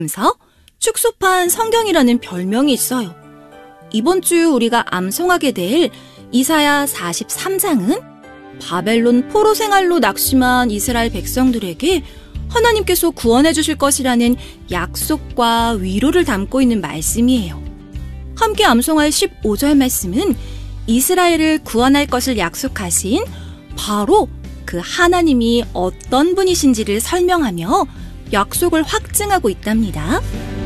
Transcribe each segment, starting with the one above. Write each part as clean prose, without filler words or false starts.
서 축소판 성경이라는 별명이 있어요. 이번 주 우리가 암송하게 될 이사야 43장은 바벨론 포로 생활로 낙심한 이스라엘 백성들에게 하나님께서 구원해 주실 것이라는 약속과 위로를 담고 있는 말씀이에요. 함께 암송할 15절 말씀은 이스라엘을 구원할 것을 약속하신 바로 그 하나님이 어떤 분이신지를 설명하며 약속을 확증하고 있답니다.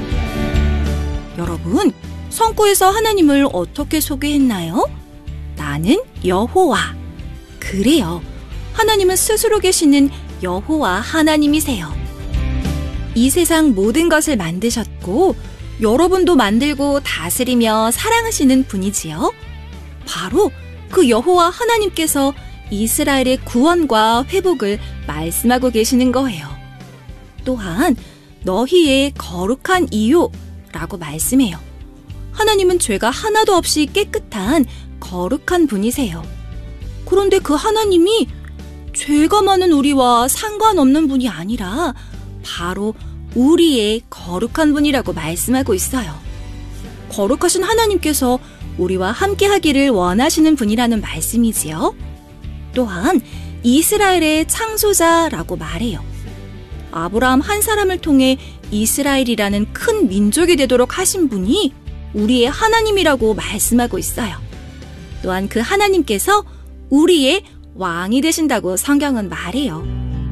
여러분, 성구에서 하나님을 어떻게 소개했나요? 나는 여호와. 그래요. 하나님은 스스로 계시는 여호와 하나님이세요. 이 세상 모든 것을 만드셨고 여러분도 만들고 다스리며 사랑하시는 분이지요. 바로 그 여호와 하나님께서 이스라엘의 구원과 회복을 말씀하고 계시는 거예요. 또한 너희의 거룩한 이요라고 말씀해요. 하나님은 죄가 하나도 없이 깨끗한 거룩한 분이세요. 그런데 그 하나님이 죄가 많은 우리와 상관없는 분이 아니라 바로 우리의 거룩한 분이라고 말씀하고 있어요. 거룩하신 하나님께서 우리와 함께 하기를 원하시는 분이라는 말씀이지요. 또한 이스라엘의 창조자라고 말해요. 아브라함 한 사람을 통해 이스라엘이라는 큰 민족이 되도록 하신 분이 우리의 하나님이라고 말씀하고 있어요. 또한 그 하나님께서 우리의 왕이 되신다고 성경은 말해요.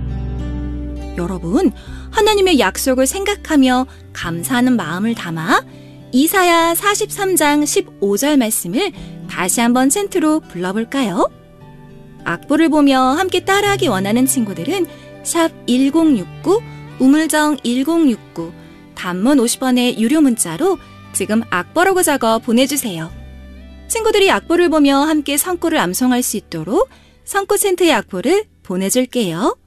여러분, 하나님의 약속을 생각하며 감사하는 마음을 담아 이사야 43장 15절 말씀을 다시 한번 챈트로 불러볼까요? 악보를 보며 함께 따라하기 원하는 친구들은 샵 1069, 우물정 1069, 단문 50원의 유료 문자로 지금 악보라고 적어 보내주세요. 친구들이 악보를 보며 함께 성구를 암송할 수 있도록 성구 챈트의 악보를 보내줄게요.